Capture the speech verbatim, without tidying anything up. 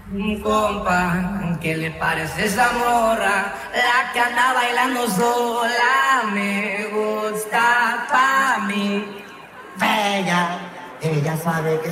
Compa, ¿qué le parece esa morra? La que anda bailando sola me gusta pa' mí. Bella, ella sabe que